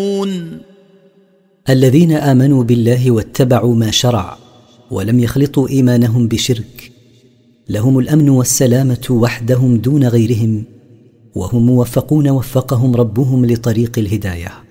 الذين آمنوا بالله واتبعوا ما شرع ولم يخلطوا إيمانهم بشرك لهم الأمن والسلامة وحدهم دون غيرهم، وهم موفقون وفقهم ربهم لطريق الهداية.